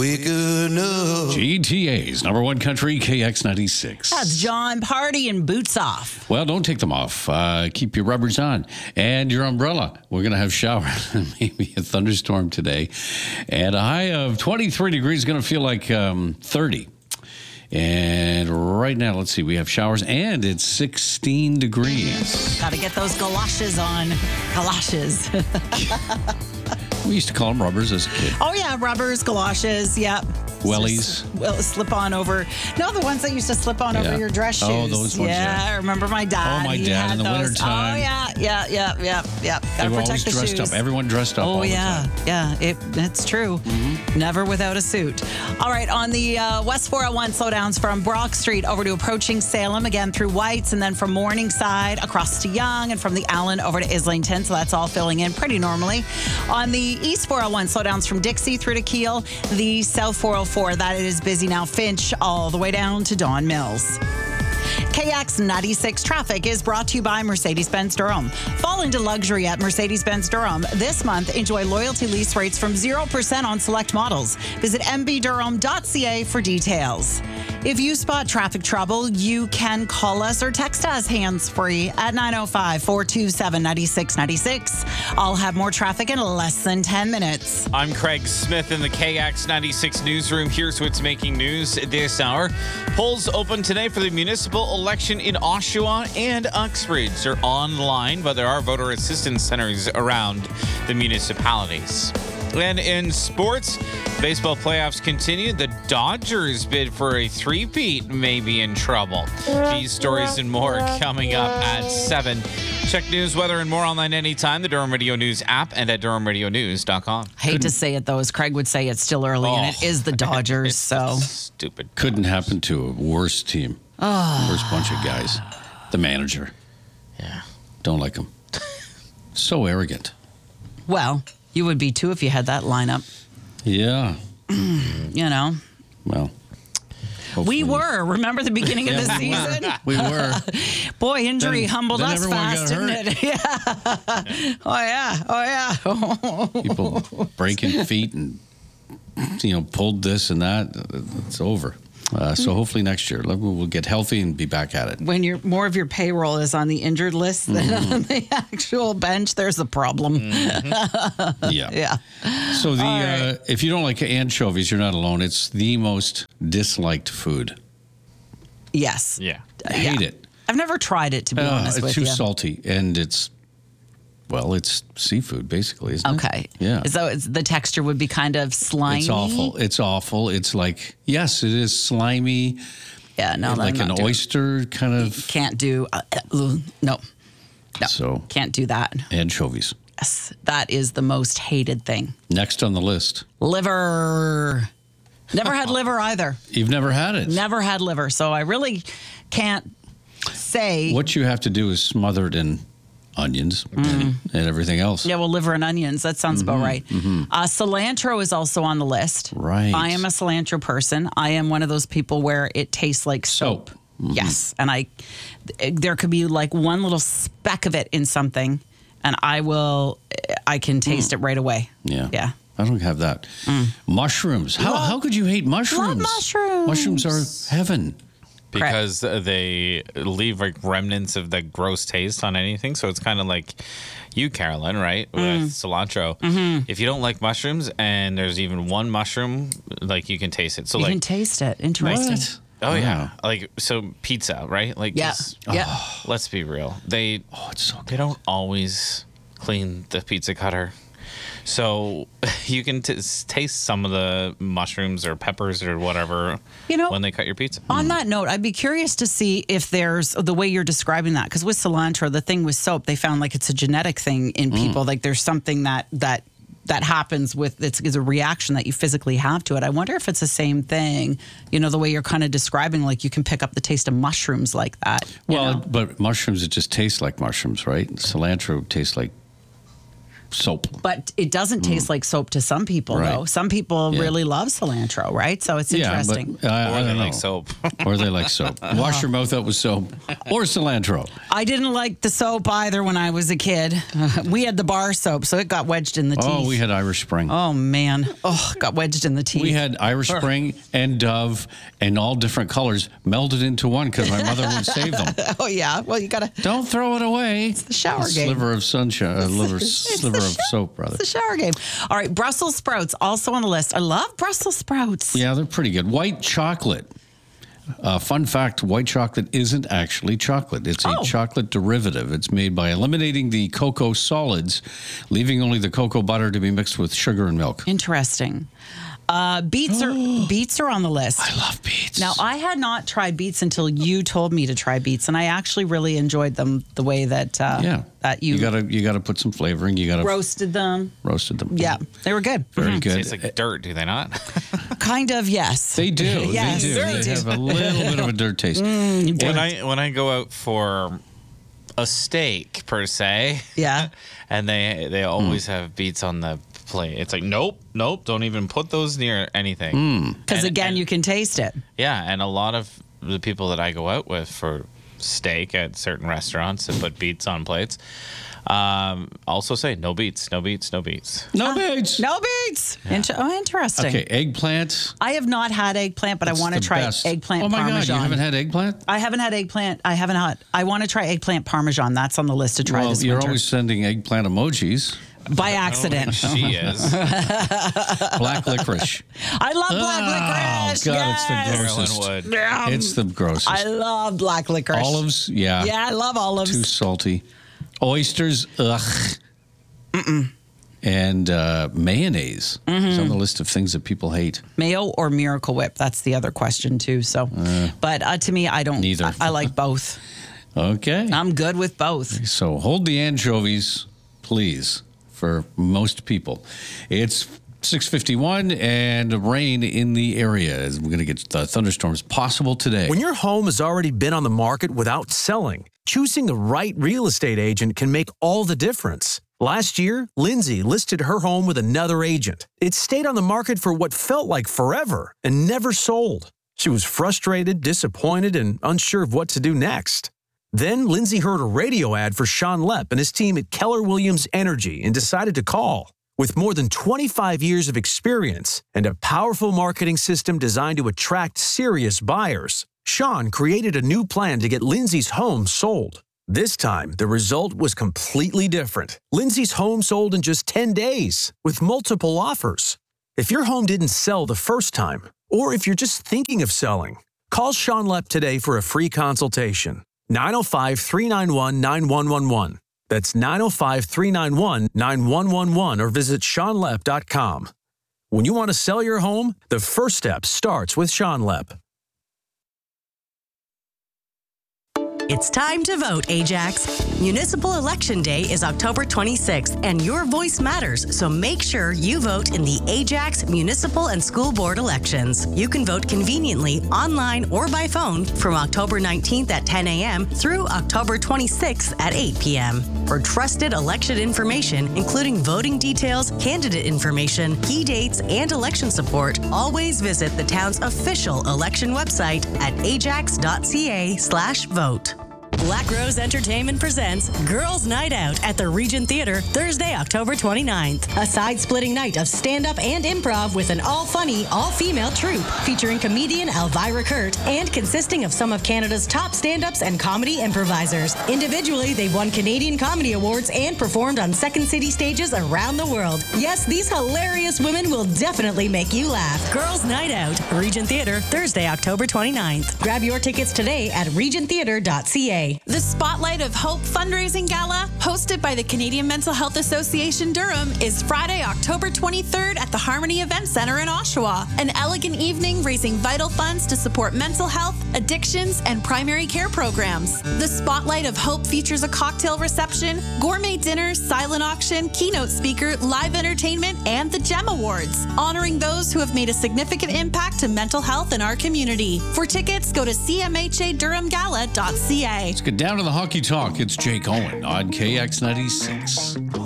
GTA's number one country, KX96. That's John Party and Boots Off. Well, don't take them off. Keep your rubbers on and your umbrella. We're going to have showers and maybe a thunderstorm today. And a high of 23 degrees, going to feel like 30. And right now, let's see, we have showers and it's 16 degrees. Got to get those galoshes on. Galoshes. We used to call them rubbers as a kid. Oh, yeah, rubbers, galoshes, yep. Wellies. Well, slip on over. No, the ones that used to slip on over your dress shoes. Oh, those ones, yeah. I remember my dad. Oh, my dad in the wintertime. Oh, yeah. Got to protect the dressed shoes. up. Everyone dressed up all the time. Yeah, it's true. Mm-hmm. Never without a suit. All right, on the West 401 slowdowns from Brock Street over to approaching Salem, again through Whites, and then from Morningside across to Yonge, and from the Allen over to Islington. So that's all filling in pretty normally. On the East 401, slowdowns from Dixie through to Kiel. The South 404, that is busy now. Finch all the way down to Don Mills. KX96 traffic is brought to you by Mercedes-Benz Durham. Fall into luxury at Mercedes-Benz Durham. This month, enjoy loyalty lease rates from 0% on select models. Visit mbdurham.ca for details. If you spot traffic trouble, you can call us or text us hands-free at 905-427-9696. I'll have more traffic in less than 10 minutes. I'm Craig Smith in the KX96 newsroom. Here's what's making news this hour. Polls open today for the municipal election in Oshawa and Uxbridge. They're online, but there are voter assistance centers around the municipalities. And in sports, baseball playoffs continue. The Dodgers bid for a three-peat may be in trouble. These stories and more coming up at 7. Check news, weather, and more online anytime. The Durham Radio News app and at durhamradionews.com. Hate to say it, though. As Craig would say, it's still early, and it is the Dodgers. So stupid. Couldn't happen to a worse team. Worst bunch of guys. The manager. Yeah. Don't like him. So arrogant. Well, you would be too if you had that lineup. Yeah. You know. Well. We were. Remember the beginning of the season? We were. Boy, injury humbled then us fast, didn't it? Yeah. Oh, yeah. People breaking feet and, pulled this and that. It's over. So hopefully next year we'll get healthy and be back at it. When more of your payroll is on the injured list than on the actual bench, there's a problem. Mm-hmm. Yeah. So if you don't like anchovies, you're not alone. It's the most disliked food. Yes. Yeah. I hate it. I've never tried it, to be honest with you. It's too salty, and it's seafood, basically, isn't it? Okay. Yeah. So the texture would be kind of slimy? It's awful. It's like, yes, it is slimy. Yeah, no, like an oyster kind of. Can't do, no. So. Can't do that. Anchovies. Yes, that is the most hated thing. Next on the list. Liver. Never had liver either. You've never had it? Never had liver, so I really can't say. What you have to do is smother it in onions and everything else. Yeah, well, liver and onions. That sounds about right. Mm-hmm. Cilantro is also on the list. Right. I am a cilantro person. I am one of those people where it tastes like soap. Mm-hmm. Yes. And there could be like one little speck of it in something, and I can taste it right away. Yeah. Yeah. I don't have that. Mushrooms. How could you hate mushrooms? Love mushrooms. Mushrooms are heaven. Because they leave like remnants of the gross taste on anything. So it's kind of like you, Carolyn, right? With cilantro. Mm-hmm. If you don't like mushrooms and there's even one mushroom, like you can taste it. So you can taste it. Interesting. What? Oh, yeah. Like, so pizza, right? Like, yeah. Let's be real. It's so good. They don't always clean the pizza cutter. So you can taste some of the mushrooms or peppers or whatever when they cut your pizza. On that note, I'd be curious to see if there's the way you're describing that. Because with cilantro, the thing with soap, they found like it's a genetic thing in people. Like there's something that happens with it's a reaction that you physically have to it. I wonder if it's the same thing, the way you're kind of describing, like you can pick up the taste of mushrooms like that. Well, but mushrooms, it just tastes like mushrooms, right? Cilantro tastes like soap. But it doesn't taste like soap to some people, Right. though. Some people really love cilantro, right? So it's interesting. But I Or they don't know. like soap. Or they like soap. Wash your mouth out with soap or cilantro. I didn't like the soap either when I was a kid. We had the bar soap, so it got wedged in the teeth. Oh, we had Irish Spring. Oh, man. Oh, got wedged in the teeth. We had Irish Spring and Dove and all different colors melded into one because my mother would save them. Oh, yeah. Well, you got to... Don't throw it away. It's the shower game. Sliver of sunshine, sliver of soap, rather. It's a shower game. All right, Brussels sprouts also on the list. I love Brussels sprouts. Yeah, they're pretty good. White chocolate. Fun fact, white chocolate isn't actually chocolate. It's a chocolate derivative. It's made by eliminating the cocoa solids, leaving only the cocoa butter to be mixed with sugar and milk. Interesting. Beets are on the list. I love beets. Now, I had not tried beets until you told me to try beets, and I actually really enjoyed them the way that that you gotta put some flavoring. You gotta roasted them. Yeah, they were good. very good. Tastes like dirt, do they not? Kind of, yes. They do. Yes, they do. they They do. have a little bit of a dirt taste. when I go out for a steak per se, Yeah. and they always have beets on the plate. It's like nope, don't even put those near anything. Because, again, you can taste it. Yeah, and a lot of the people that I go out with for steak at certain restaurants and put beets on plates also say no beets, no beets, no beets. No beets. No beets. Interesting. Okay, eggplant. I have not had eggplant, but That's I want to the try best. eggplant Oh my parmesan. God, you haven't had eggplant? I haven't had eggplant. I want to try eggplant parmesan. That's on the list to try Well, this you're winter. always sending eggplant emojis. By accident. She is. Black licorice. I love black licorice. God, yes. it's the grossest. Carolyn Wood. It's the grossest. I love black licorice. Olives, yeah. Yeah, I love olives. Too salty. Oysters, ugh. And mayonnaise is on the list of things that people hate. Mayo or Miracle Whip? That's the other question too. So, but to me, I don't. Neither. I like both. Okay. I'm good with both. So hold the anchovies, please, for most people. It's 6:51 and rain in the area. We're going to get thunderstorms possible today. When your home has already been on the market without selling, choosing the right real estate agent can make all the difference. Last year, Lindsay listed her home with another agent. It stayed on the market for what felt like forever and never sold. She was frustrated, disappointed, and unsure of what to do next. Then Lindsay heard a radio ad for Sean Lepp and his team at Keller Williams Energy and decided to call. With more than 25 years of experience and a powerful marketing system designed to attract serious buyers, Sean created a new plan to get Lindsay's home sold. This time, the result was completely different. Lindsay's home sold in just 10 days with multiple offers. If your home didn't sell the first time, or if you're just thinking of selling, call Sean Lepp today for a free consultation. 905-391-9111. That's 905-391-9111 or visit SeanLepp.com. When you want to sell your home, the first step starts with Sean Lepp. It's time to vote, Ajax. Municipal Election Day is October 26th, and your voice matters, so make sure you vote in the Ajax Municipal and School Board elections. You can vote conveniently online or by phone from October 19th at 10 a.m. through October 26th at 8 p.m. For trusted election information, including voting details, candidate information, key dates, and election support, always visit the town's official election website at ajax.ca/vote. Black Rose Entertainment presents Girls Night Out at the Regent Theater Thursday, October 29th. A side-splitting night of stand-up and improv with an all-funny, all-female troupe featuring comedian Elvira Kurt and consisting of some of Canada's top stand-ups and comedy improvisers. Individually, they've won Canadian Comedy Awards and performed on Second City stages around the world. Yes, these hilarious women will definitely make you laugh. Girls Night Out, Regent Theater, Thursday, October 29th. Grab your tickets today at regenttheater.ca. The Spotlight of Hope fundraising gala, hosted by the Canadian Mental Health Association Durham, is Friday, October 23rd at the Harmony Event Center in Oshawa. An elegant evening raising vital funds to support mental health, addictions, and primary care programs. The Spotlight of Hope features a cocktail reception, gourmet dinner, silent auction, keynote speaker, live entertainment, and the GEM Awards, honoring those who have made a significant impact to mental health in our community. For tickets, go to cmhadurhamgala.ca. Let's get down to the hockey talk. It's Jake Owen on KX96.